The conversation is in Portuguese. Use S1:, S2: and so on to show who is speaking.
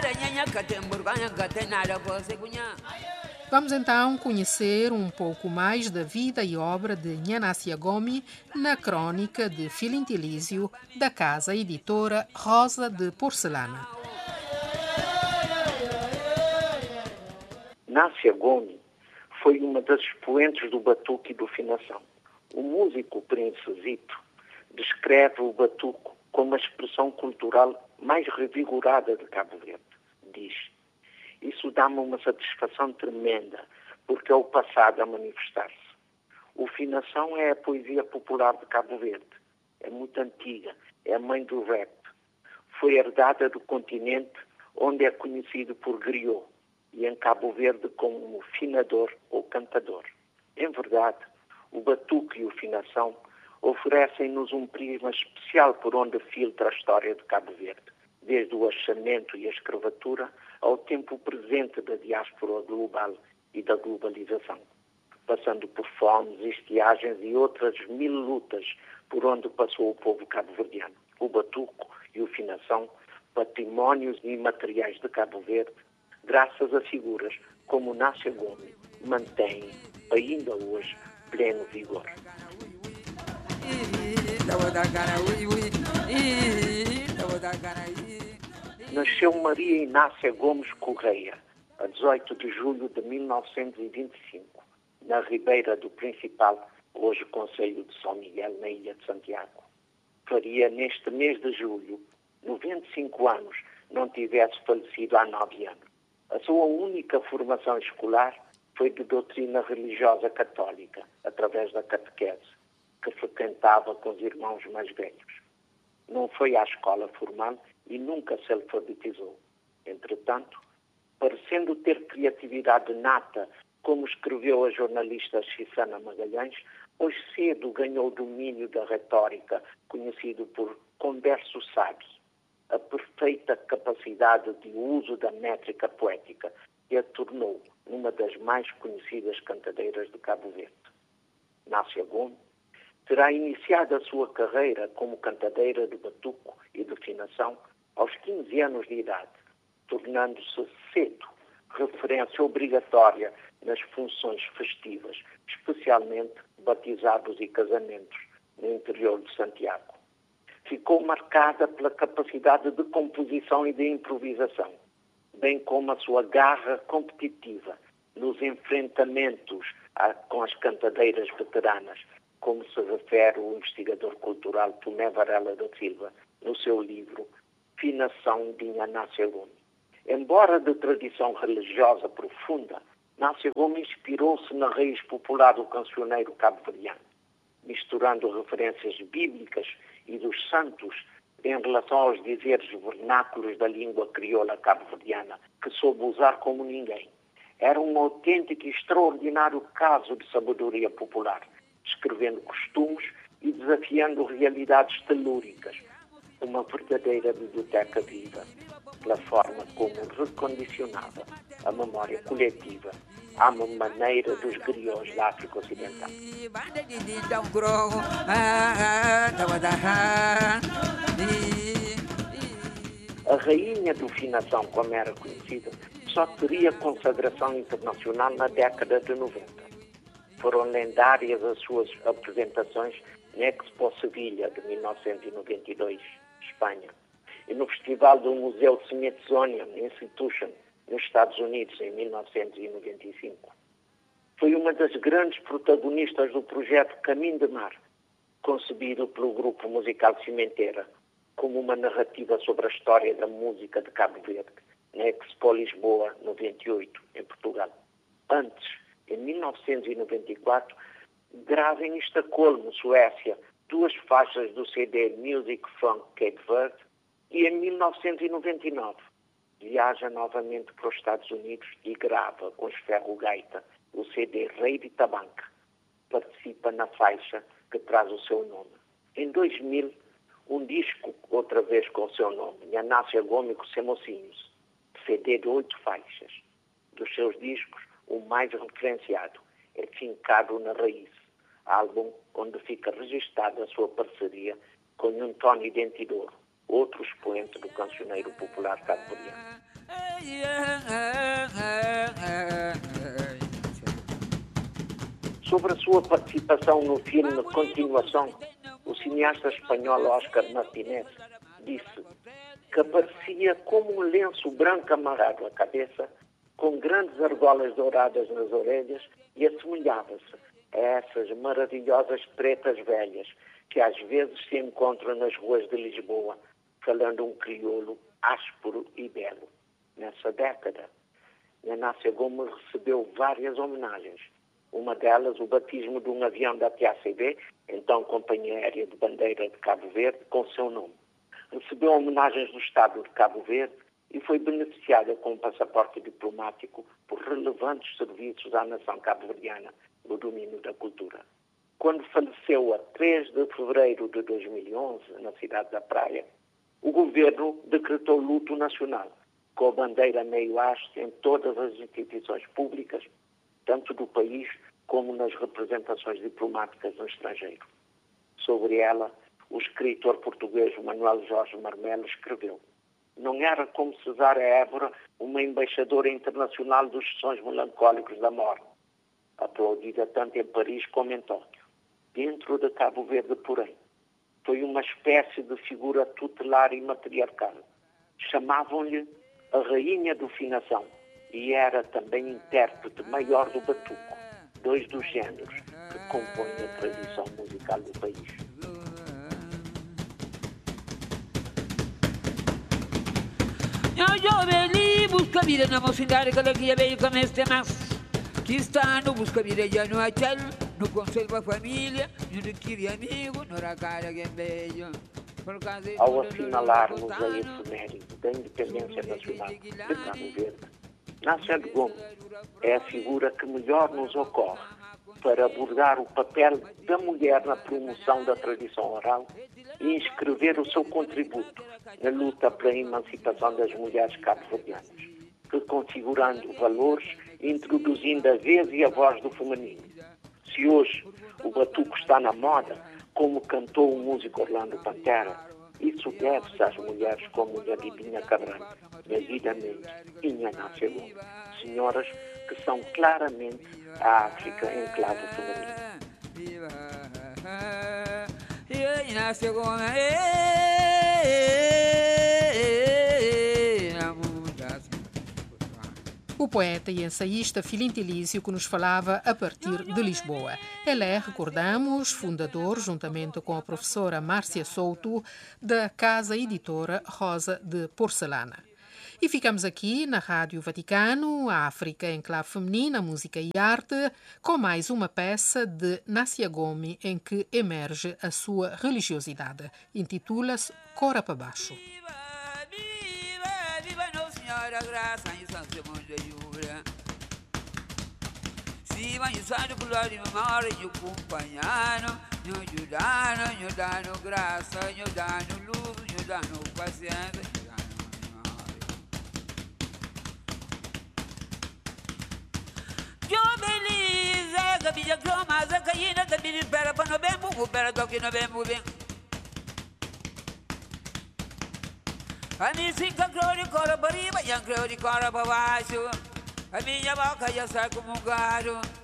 S1: Vamos então conhecer um pouco mais da vida e obra de Nhanácia Gomes na crônica de Filintilísio da casa editora Rosa de Porcelana.
S2: Nácia Gomes foi uma das expoentes do batuque e do finação. O músico Príncipe Zito descreve o batuque como a expressão cultural mais revigorada de Cabo Verde. Diz: isso dá-me uma satisfação tremenda, porque é o passado a manifestar-se. O finação é a poesia popular de Cabo Verde. É muito antiga, é a mãe do rap. Foi herdada do continente, onde é conhecido por griot, e em Cabo Verde como finador ou cantador. Em verdade, o batuque e o finação oferecem-nos um prisma especial por onde filtra a história de Cabo Verde, desde o achamento e a escravatura ao tempo presente da diáspora global e da globalização, passando por fomes, estiagens e outras 1000 lutas por onde passou o povo cabo-verdiano. O batuque e o finação, patrimónios imateriais de Cabo Verde, graças a figuras como Nácia Gomes, mantém ainda hoje pleno vigor. Nasceu Maria Inácia Gomes Correia, a 18 de julho de 1925, na Ribeira do Principal, hoje Concelho de São Miguel, na Ilha de Santiago. Faria neste mês de julho 95 anos, não tivesse falecido há 9 anos. A sua única formação escolar foi de doutrina religiosa católica, através da catequese, que frequentava com os irmãos mais velhos. Não foi à escola formal e nunca se alfabetizou. Entretanto, parecendo ter criatividade nata, como escreveu a jornalista Xisana Magalhães, hoje cedo ganhou o domínio da retórica, conhecido por converso sábio, a perfeita capacidade de uso da métrica poética, que a tornou uma das mais conhecidas cantadeiras de Cabo Verde. Nácia Gomes terá iniciado a sua carreira como cantadeira de batuco e de finação aos 15 anos de idade, tornando-se cedo referência obrigatória nas funções festivas, especialmente batizados e casamentos no interior de Santiago. Ficou marcada pela capacidade de composição e de improvisação, bem como a sua garra competitiva nos enfrentamentos com as cantadeiras veteranas, como se refere o investigador cultural Tomé Varela da Silva no seu livro Finação de Nhanácia Gomes. Embora de tradição religiosa profunda, Nácia Gomes inspirou-se na raiz popular do cancioneiro cabo-verdiano, misturando referências bíblicas e dos santos em relação aos dizeres vernáculos da língua crioula cabo-verdiana, que soube usar como ninguém. Era um autêntico e extraordinário caso de sabedoria popular, descrevendo costumes e desafiando realidades telúricas. Uma verdadeira biblioteca viva, pela forma como recondicionava a memória coletiva à maneira dos griots da África Ocidental. A rainha do finação, como era conhecida, só teria consagração internacional na década de 90. Foram lendárias as suas apresentações na Expo Sevilha de 1992, Espanha, e no Festival do Museu Smithsonian Institution, nos Estados Unidos, em 1995. Foi uma das grandes protagonistas do projeto Caminho de Mar, concebido pelo grupo musical Cimenteira, como uma narrativa sobre a história da música de Cabo Verde, na Expo Lisboa 98, em Portugal. Antes, em 1994, grava em Estocolmo, Suécia, 2 faixas do CD Music from Cape Verde e em 1999 viaja novamente para os Estados Unidos e grava com os Ferro Gaita o CD Rei de Tabanca. Participa na faixa que traz o seu nome. Em 2000, um disco, outra vez com o seu nome, Nhanácia Gomes com Semocinhos, CD de 8 faixas. Dos seus discos, o mais referenciado é Fincado na Raiz, álbum onde fica registada a sua parceria com António Dentidouro, outro expoente do cancioneiro popular cabo-verdiano. Sobre a sua participação no filme Continuação, o cineasta espanhol Óscar Martínez disse que aparecia como um lenço branco amarrado à cabeça, com grandes argolas douradas nas orelhas, e assemelhava-se a essas maravilhosas pretas velhas que às vezes se encontram nas ruas de Lisboa, falando um crioulo áspero e belo. Nessa década, Inácia Gomes recebeu várias homenagens. Uma delas, o batismo de um avião da TACV, então Companhia Aérea de Bandeira de Cabo Verde, com seu nome. Recebeu homenagens do Estado de Cabo Verde e foi beneficiada com um passaporte diplomático por relevantes serviços à nação cabo-verdiana no domínio da cultura. Quando faleceu a 3 de fevereiro de 2011, na cidade da Praia, o governo decretou luto nacional, com a bandeira meio haste em todas as instituições públicas, tanto do país como nas representações diplomáticas no estrangeiro. Sobre ela, o escritor português Manuel Jorge Marmelo escreveu: não era como Cesária Évora, uma embaixadora internacional dos sons melancólicos da morte, aplaudida tanto em Paris como em Tóquio. Dentro de Cabo Verde, porém, foi uma espécie de figura tutelar e matriarcal. Chamavam-lhe a Rainha do Finação e era também intérprete maior do batuco, dois dos géneros que compõem a tradição musical do país.
S3: Eu veli busca vida na mocidade que alegria veio com este mas que está no busca vida já no achal, no conselho a família, no adquirir amigo, no racara que veio.
S2: Ao assinalarmos a efeméride da independência nacional de Cabo Verde, Inácia Gomes é a figura que melhor nos ocorre para abordar o papel da mulher na promoção da tradição oral e inscrever o seu contributo na luta pela emancipação das mulheres cabo-verdianas, reconfigurando valores e introduzindo a vez e a voz do feminino. Se hoje o batuco está na moda, como cantou o músico Orlando Pantera, isso deve-se às mulheres como a Dibinha Cabral, Yazida Mendes e Inácia Gomes, senhoras que são claramente a África em clave feminina.
S1: O poeta e ensaísta Filinto Elísio, que nos falava a partir de Lisboa. Ele é, recordamos, fundador, juntamente com a professora Márcia Souto, da Casa Editora Rosa de Porcelana. E ficamos aqui na Rádio Vaticano, a África em clave feminina, música e arte, com mais uma peça de Inácia Gomes em que emerge a sua religiosidade. Intitula-se Cora para Baixo.
S3: Graça e Santa Monja Jura. Se vai usar o color de memória e o companheiro, eu dano graça, eu dano luz, eu dano paciência, eu dano memória. Eu beleza, cabia cromaza, caína, cabia espera para não bem, muito para toque não bem, muito bem. A minha cinca cor de cora para riba e a cor de cora para baixo. A minha boca já sai como um gado.